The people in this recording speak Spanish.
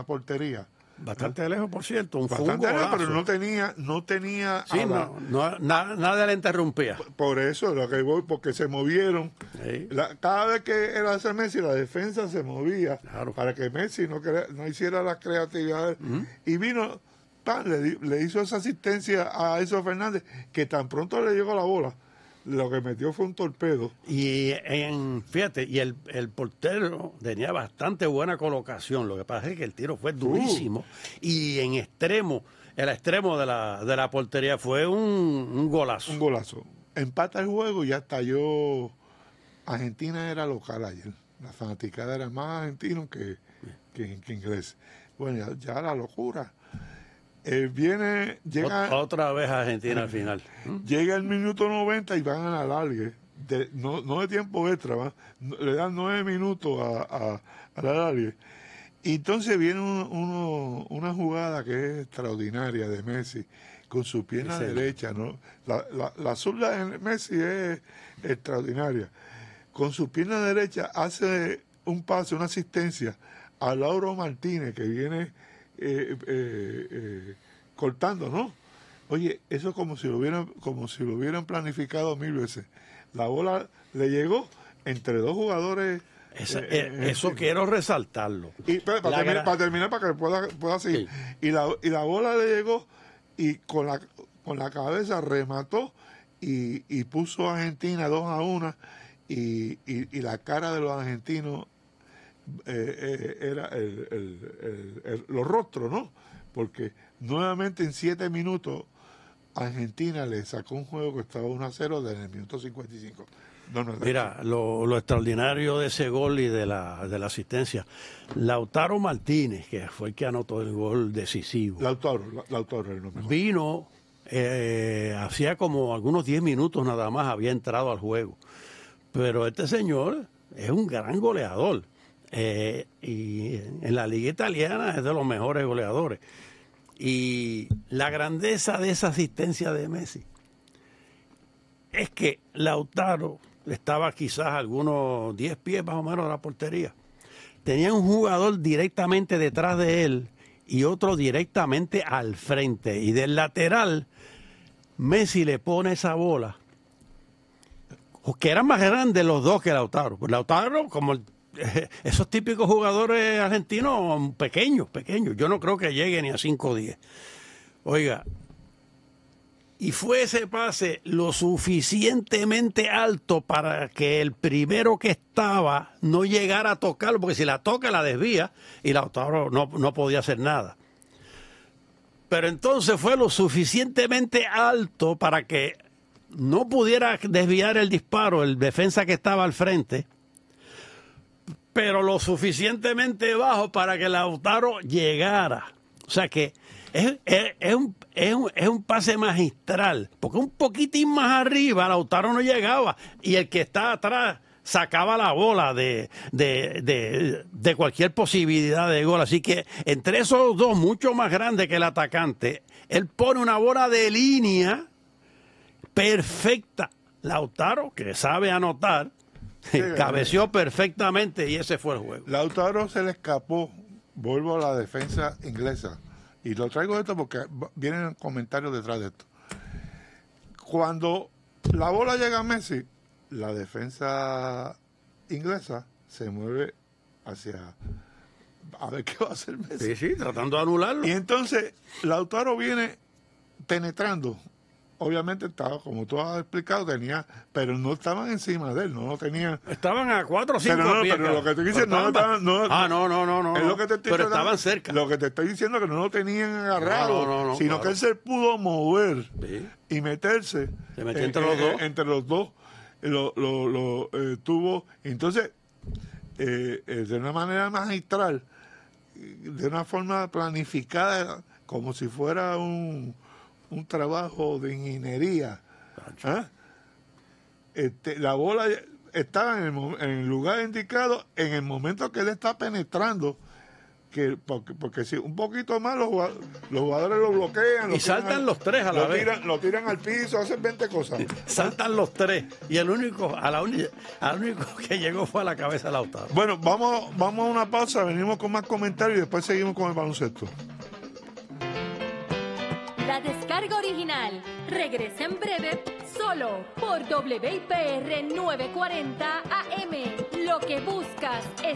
portería. Bastante lejos, por cierto, un Bastante lejos, pero no tenía sí, nada le interrumpía. Por eso, lo que voy, porque se movieron. Sí. Cada vez que era hacer Messi, la defensa se movía Claro. para que Messi no hiciera la creatividad. Y vino, le hizo esa asistencia a Enzo Fernández, que tan pronto le llegó la bola, lo que metió fue un torpedo. Y fíjate, y el portero tenía bastante buena colocación. Lo que pasa es que el tiro fue durísimo. Y el extremo de la portería fue un golazo. Un golazo. Empata el juego y ya estalló. Argentina era local ayer. La fanaticada era más argentino que inglés. Bueno, ya la locura. Llega otra vez Argentina al final. Llega el minuto 90 y van a la alargue. No de tiempo extra, le dan 9 minutos a la alargue. Y entonces viene una jugada que es extraordinaria de Messi, con su pierna derecha, ¿no? La zurda de Messi es extraordinaria. Con su pierna derecha hace un pase, una asistencia a Lauro Martínez, que viene cortando, ¿no? Oye, eso es como si lo hubieran planificado 1000 veces. La bola le llegó entre dos jugadores. Eso quiero resaltarlo. Y para terminar, para que pueda seguir. Sí. Y la bola le llegó y con la cabeza remató y puso a Argentina 2-1 y la cara de los argentinos era los rostros, ¿no? Porque nuevamente en 7 minutos Argentina le sacó un juego que estaba 1-0 desde el minuto 55. Mira, lo extraordinario de ese gol y de la asistencia. Lautaro Martínez, que fue el que anotó el gol decisivo. Lautaro es lo mejor. Vino, hacía como algunos 10 minutos nada más había entrado al juego. Pero este señor es un gran goleador. Y en la liga italiana es de los mejores goleadores. Y la grandeza de esa asistencia de Messi es que Lautaro estaba quizás algunos 10 pies más o menos de la portería. Tenía un jugador directamente detrás de él y otro directamente al frente. Y del lateral, Messi le pone esa bola, que eran más grandes los dos que Lautaro. Pues Lautaro, como esos típicos jugadores argentinos pequeños. Yo no creo que llegue ni a 5 o 10. Oiga, y fue ese pase lo suficientemente alto para que el primero que estaba no llegara a tocarlo, porque si la toca la desvía y Lautaro no podía hacer nada. Pero entonces fue lo suficientemente alto para que no pudiera desviar el disparo el defensa que estaba al frente, pero lo suficientemente bajo para que Lautaro llegara. O sea que es un pase magistral, porque un poquitín más arriba Lautaro no llegaba y el que está atrás sacaba la bola de cualquier posibilidad de gol. Así que entre esos dos, mucho más grande que el atacante, él pone una bola de línea perfecta. Lautaro, que sabe anotar, cabeció perfectamente y ese fue el juego. Lautaro se le escapó. Vuelvo a la defensa inglesa. Y lo traigo esto porque vienen comentarios detrás de esto. Cuando la bola llega a Messi, la defensa inglesa se mueve hacia a ver qué va a hacer Messi. Sí, tratando de anularlo. Y entonces Lautaro viene penetrando. Obviamente estaba, como tú has explicado, pero no estaban encima de él, no tenían. Estaban a 4 o 5 pies. Pero lo que te dicen no estaban. No, es lo que te estoy pero estaban cerca. Lo que te estoy diciendo es que no lo tenían agarrado, sino claro, que él se pudo mover y meterse. Se metió entre los dos. Entre los dos. Tuvo. Entonces, de una manera magistral, de una forma planificada, como si fuera un trabajo de ingeniería. La bola estaba en el lugar indicado en el momento que él está penetrando, porque si un poquito más los jugadores lo bloquean. Y saltan los tres a la vez. Lo tiran al piso, hacen 20 cosas. Saltan los tres. Y al único que llegó fue a la cabeza Lautaro. Bueno, vamos a una pausa, venimos con más comentarios y después seguimos con el baloncesto. La descarga original regresa en breve solo por WIPR 940 AM. Lo que buscas es